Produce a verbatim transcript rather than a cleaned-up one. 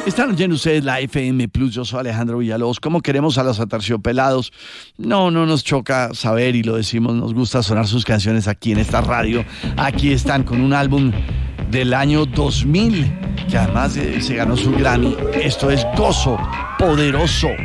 Están oyendo ustedes la F M Plus, yo soy Alejandro Villalobos. ¿Cómo queremos a los Aterciopelados? No, no nos choca saber y lo decimos, nos gusta sonar sus canciones aquí en esta radio. Aquí están con un álbum del año dos mil, que además eh, se ganó su Grammy. Esto es Gozo Poderoso.